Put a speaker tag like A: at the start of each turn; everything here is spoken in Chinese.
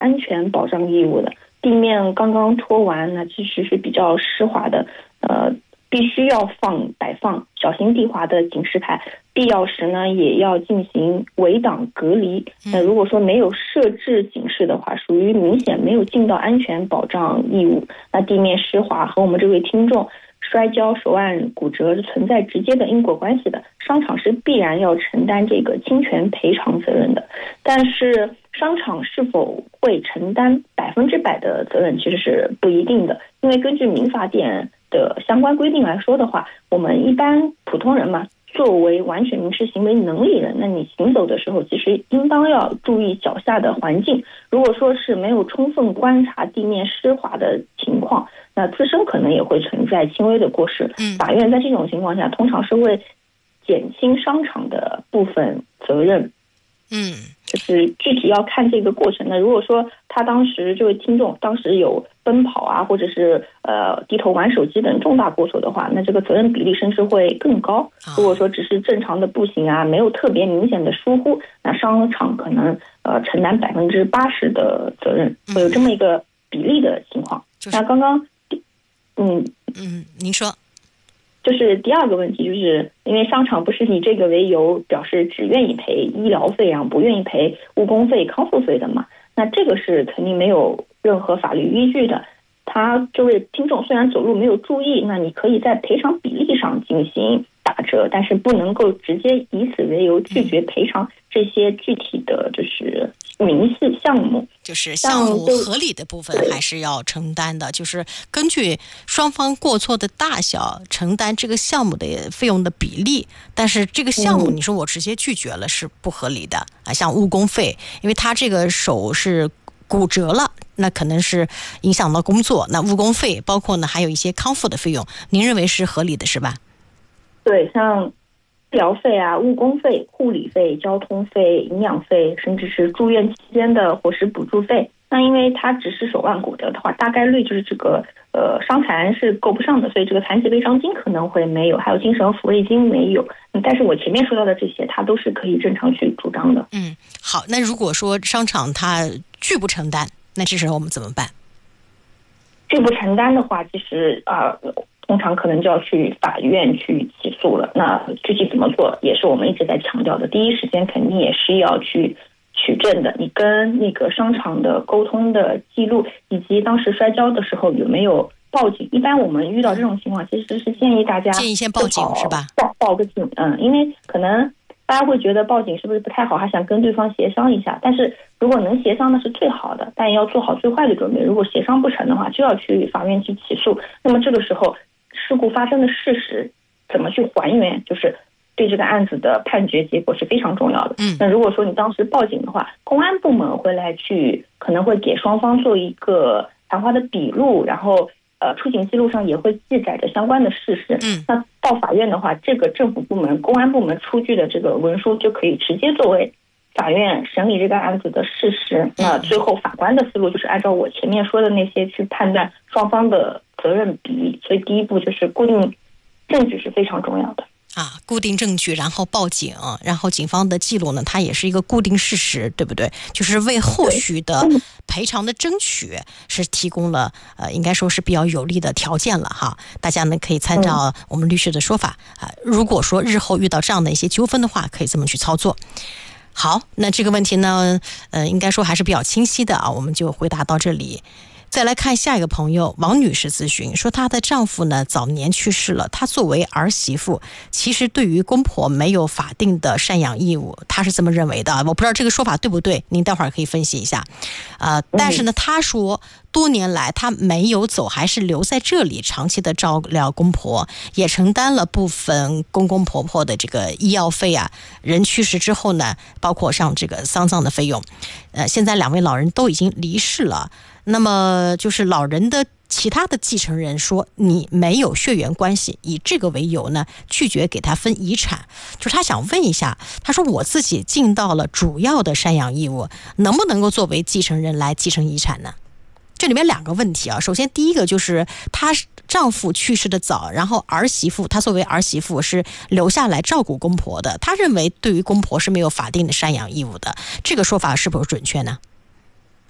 A: 安全保障义务的。地面刚刚拖完，那其实是比较湿滑的，必须要摆放小心地滑的警示牌，必要时呢也要进行围挡隔离。那如果说没有设置警示的话，属于明显没有尽到安全保障义务。那地面湿滑和我们这位听众摔跤手腕骨折是存在直接的因果关系的，商场是必然要承担这个侵权赔偿责任的。但是商场是否会承担100%的责任其实是不一定的，因为根据民法典的相关规定来说的话，我们一般普通人嘛，作为完全民事行为能力人，那你行走的时候其实应当要注意脚下的环境。如果说是没有充分观察地面湿滑的情况，那自身可能也会存在轻微的过失。法院在这种情况下通常是会减轻商场的部分责任。就是具体要看这个过程的。如果说他当时这位听众当时有奔跑啊，或者是低头玩手机等重大过错的话，那这个责任比例甚至会更高。如果说只是正常的步行啊，没有特别明显的疏忽，那商场可能承担80%的责任，会有这么一个比例的情况。那刚刚
B: 您说。
A: 就是第二个问题，就是因为商场不是以这个为由表示只愿意赔医疗费啊，不愿意赔误工费、康复费的嘛？那这个是肯定没有任何法律依据的。他这位听众虽然走路没有注意，那你可以在赔偿比例上进行打折，但是不能够直接以此为由拒绝赔偿这些具体的就是民事项目。
B: 就是项目合理的部分还是要承担的，就是根据双方过错的大小承担这个项目的费用的比例。但是这个项目你说我直接拒绝了是不合理的啊，像误工费，因为他这个手是骨折了，那可能是影响到工作，那误工费包括呢还有一些康复的费用，您认为是合理的是吧？
A: 对，像医疗费啊、误工费、护理费、交通费、营养费，甚至是住院期间的伙食补助费。那因为它只是手腕骨折的话，大概率就是这个伤残是够不上的，所以这个残疾赔偿金可能会没有，还有精神抚慰金没有。但是我前面说到的这些，它都是可以正常去主张的。
B: 好，那如果说商场它拒不承担，那这时候我们怎么办？
A: 拒不承担的话，其实通常可能就要去法院去起诉了。那具体怎么做，也是我们一直在强调的。第一时间肯定也是要去取证的，你跟那个商场的沟通的记录，以及当时摔跤的时候有没有报警。一般我们遇到这种情况，其实是建议大家
B: 先报警是吧？
A: 报个警，因为可能大家会觉得报警是不是不太好，还想跟对方协商一下。但是如果能协商那是最好的，但也要做好最坏的准备。如果协商不成的话，就要去法院去起诉。那么这个时候事故发生的事实怎么去还原，就是对这个案子的判决结果是非常重要的。那如果说你当时报警的话，公安部门会来去可能会给双方做一个谈话的笔录，然后出警记录上也会记载着相关的事实。那到法院的话，这个政府部门、公安部门出具的这个文书就可以直接作为法院审理这个案子的事实。那最后法官的思路就是按照我前面说的那些去判断双方的责任比例。所以第一步就是固定证据是非常重要的。
B: 固定证据，然后报警，然后警方的记录呢，它也是一个固定事实，对不对？就是为后续的赔偿的争取是提供了应该说是比较有利的条件了哈。大家呢可以参照我们律师的说法如果说日后遇到这样的一些纠纷的话，可以这么去操作。好，那这个问题呢应该说还是比较清晰的我们就回答到这里。再来看下一个朋友王女士咨询说，她的丈夫呢早年去世了，她作为儿媳妇其实对于公婆没有法定的赡养义务，她是这么认为的。我不知道这个说法对不对，您待会儿可以分析一下但是呢她说多年来她没有走，还是留在这里长期的照料公婆，也承担了部分公公婆婆的这个医药费人去世之后呢，包括像这个丧葬的费用现在两位老人都已经离世了，那么就是老人的其他的继承人说你没有血缘关系，以这个为由呢拒绝给他分遗产。就是他想问一下，他说我自己尽到了主要的赡养义务，能不能够作为继承人来继承遗产呢？这里面两个问题首先第一个就是她丈夫去世的早，然后儿媳妇她作为儿媳妇是留下来照顾公婆的，她认为对于公婆是没有法定的赡养义务的，这个说法是否准确呢？